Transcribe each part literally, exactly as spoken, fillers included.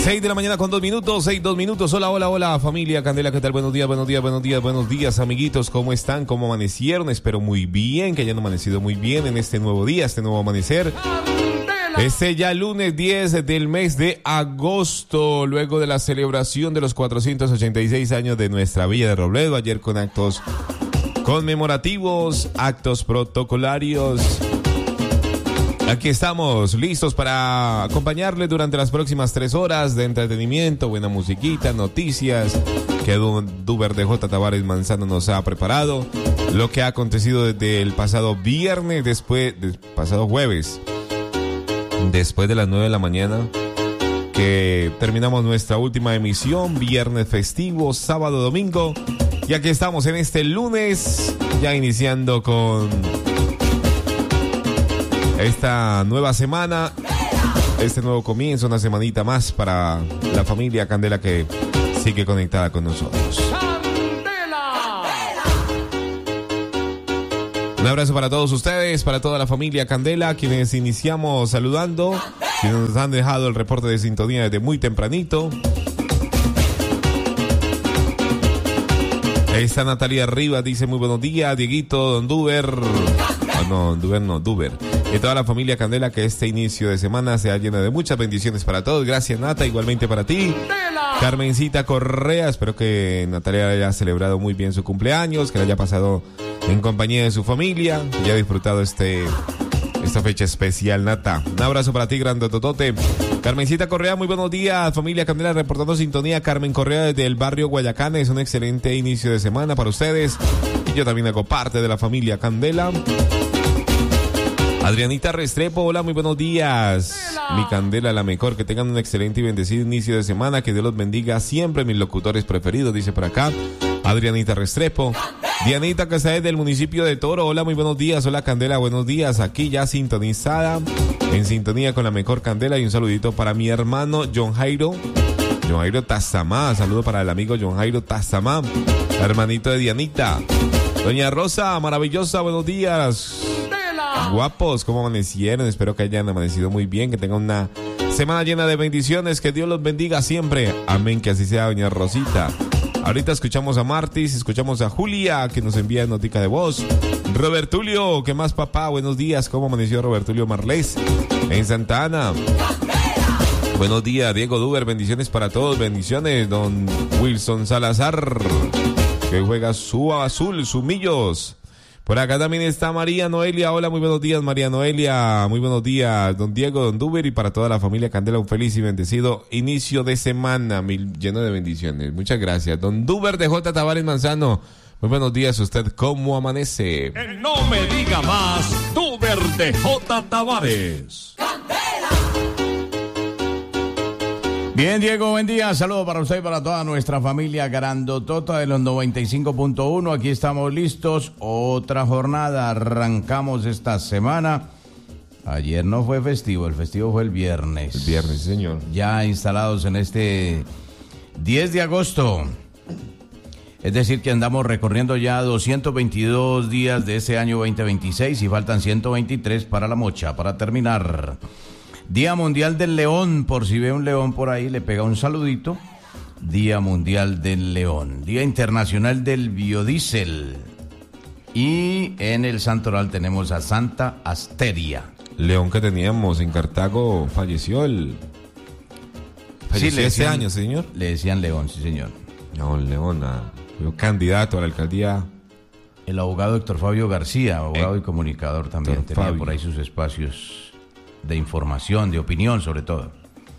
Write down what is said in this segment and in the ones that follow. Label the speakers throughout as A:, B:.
A: seis de la mañana con dos minutos, seis, dos minutos. Hola, hola, hola, familia Candela, ¿qué tal? Buenos días, buenos días, buenos días, buenos días, amiguitos. ¿Cómo están? ¿Cómo amanecieron? Espero muy bien, que hayan amanecido muy bien en este nuevo día, este nuevo amanecer. Este ya lunes diez del mes de agosto, luego de la celebración de los cuatrocientos ochenta y seis años de nuestra Villa de Robledo, ayer con actos conmemorativos, actos protocolarios. Aquí estamos listos para acompañarles durante las próximas tres horas de entretenimiento, buena musiquita, noticias que Duber de J. Tavares Manzano nos ha preparado, lo que ha acontecido desde el pasado viernes, después del pasado jueves, después de las nueve de la mañana, que terminamos nuestra última emisión, viernes festivo, sábado, domingo, y aquí estamos en este lunes, ya iniciando con esta nueva semana, este nuevo comienzo, una semanita más para la familia Candela que sigue conectada con nosotros. Un abrazo para todos ustedes, para toda la familia Candela, quienes iniciamos saludando, quienes nos han dejado el reporte de sintonía desde muy tempranito. Ahí está Natalia Rivas, dice muy buenos días, Dieguito, Don Duber. Ah, no, Don Duber no, Duber. Y toda la familia Candela, que este inicio de semana sea llena de muchas bendiciones para todos. Gracias, Nata, igualmente para ti. Carmencita Correa, espero que Natalia haya celebrado muy bien su cumpleaños, que la haya pasado en compañía de su familia, que haya disfrutado este esta fecha especial, Nata. Un abrazo para ti, grandototote. Carmencita Correa, muy buenos días, familia Candela, reportando sintonía. Carmen Correa desde el barrio Guayacán, es un excelente inicio de semana para ustedes. Y yo también hago parte de la familia Candela. Adrianita Restrepo, hola, muy buenos días. Mi Candela, la mejor, que tengan un excelente y bendecido inicio de semana, que Dios los bendiga siempre, mis locutores preferidos, dice por acá Adrianita Restrepo. Dianita Casaez del municipio de Toro, hola, muy buenos días. Hola Candela, buenos días, aquí ya sintonizada, en sintonía con la mejor Candela, y un saludito para mi hermano John Jairo, John Jairo Tazamá, saludo para el amigo John Jairo Tazamá, hermanito de Dianita. Doña Rosa, maravillosa, buenos días. Guapos, ¿cómo amanecieron? Espero que hayan amanecido muy bien, que tengan una semana llena de bendiciones, que Dios los bendiga siempre. Amén, que así sea, doña Rosita. Ahorita escuchamos a Martis, escuchamos a Julia, que nos envía notica de voz. Robertulio, ¿qué más, papá? Buenos días, ¿cómo amaneció Robertulio Marlés en Santa Ana? Buenos días, Diego Duber, bendiciones para todos, bendiciones. Don Wilson Salazar, que juega su azul, su millos. Por acá también está María Noelia. Hola, muy buenos días, María Noelia. Muy buenos días, don Diego, don Duber, y para toda la familia Candela, un feliz y bendecido inicio de semana, mil, lleno de bendiciones. Muchas gracias. Don Duber de J. Tavares Manzano, muy buenos días. ¿Usted cómo amanece?
B: Que no me diga más, Duber de J. Tavares. ¡Candela!
C: Bien, Diego, buen día. Saludos para usted y para toda nuestra familia grandotota de los noventa y cinco punto uno. Aquí estamos listos. Otra jornada. Arrancamos esta semana. Ayer no fue festivo, el festivo fue el viernes.
A: El viernes, señor.
C: Ya instalados en este diez de agosto. Es decir, que andamos recorriendo ya doscientos veintidós días de este año veinte veintiséis y faltan ciento veintitrés para la mocha, para terminar. Día Mundial del León, por si ve un león por ahí, le pega un saludito. Día Mundial del León. Día Internacional del Biodiesel. Y en el Santoral tenemos a Santa Asteria.
A: León que teníamos en Cartago falleció el... Falleció
C: sí, le
A: este
C: decían,
A: año, señor.
C: Le decían León, sí, señor.
A: No, León, ah, fue candidato a la alcaldía.
C: El abogado Héctor Fabio García, abogado
A: eh,
C: y comunicador también,
A: Héctor
C: tenía
A: Fabio.
C: por ahí sus espacios de información, de opinión sobre todo.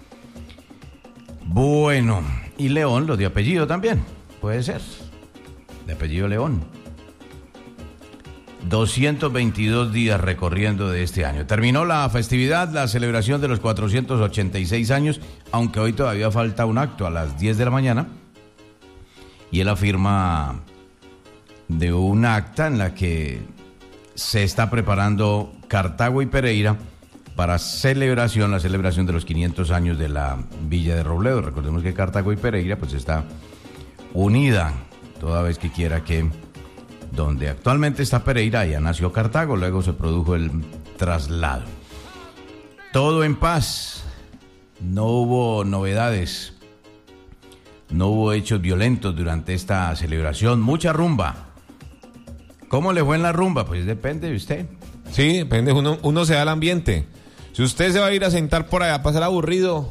C: Bueno, y León, los de apellido también, puede ser, de apellido León. doscientos veintidós días recorriendo de este año. Terminó la festividad, la celebración de los cuatrocientos ochenta y seis años, aunque hoy todavía falta un acto a las diez de la mañana, y es la firma de un acta en la que se está preparando Cartago y Pereira para celebración, la celebración de los quinientos años de la Villa de Robledo. Recordemos que Cartago y Pereira pues está unida, toda vez que quiera que donde actualmente está Pereira, ya nació Cartago, luego se produjo el traslado. Todo en paz, No hubo novedades, no hubo hechos violentos durante esta celebración. Mucha rumba. ¿Cómo le fue en la rumba? Pues depende de usted.
A: Sí, depende, uno, uno se da al ambiente. Si usted se va a ir a sentar por allá a pasar aburrido,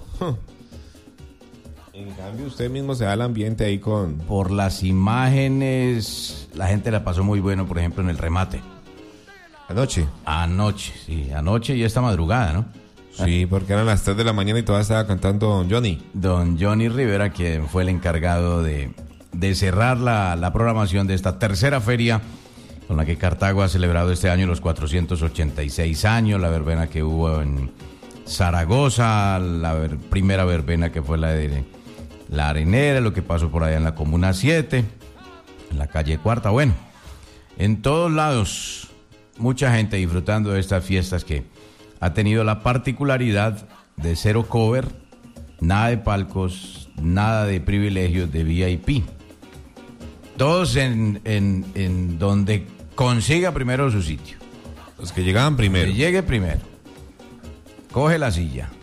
A: en cambio usted mismo se da al ambiente ahí con...
C: Por las imágenes, la gente la pasó muy bueno, por ejemplo, en el remate.
A: Anoche.
C: Anoche, sí, anoche y esta madrugada, ¿no?
A: Sí, porque eran las tres de la mañana y todavía estaba cantando Don Johnny.
C: Don Johnny Rivera, quien fue el encargado de, de cerrar la, la programación de esta tercera feria con la que Cartago ha celebrado este año los cuatrocientos ochenta y seis años, la verbena que hubo en Zaragoza, la ver, primera verbena que fue la de La Arenera, lo que pasó por allá en la Comuna siete, en la calle Cuarta. Bueno, en todos lados, mucha gente disfrutando de estas fiestas que ha tenido la particularidad de cero cover, nada de palcos, nada de privilegios de V I P. Todos en, en, en donde consiga primero su sitio.
A: Los que llegaban primero.
C: Que llegue primero. Coge la silla.